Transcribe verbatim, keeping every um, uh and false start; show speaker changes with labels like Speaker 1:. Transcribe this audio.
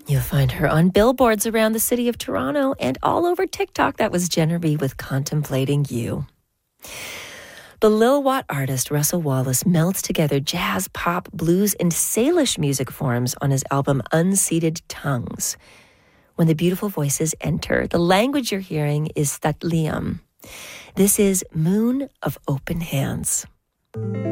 Speaker 1: You'll find her on billboards around the city of Toronto and all over TikTok. That was Jenna Ree with Contemplating You. The Lil Watt artist Russell Wallace melts together jazz, pop, blues, and Salish music forms on his album Unseated Tongues. When the beautiful voices enter, the language you're hearing is Thatliam. This is Moon of Open Hands.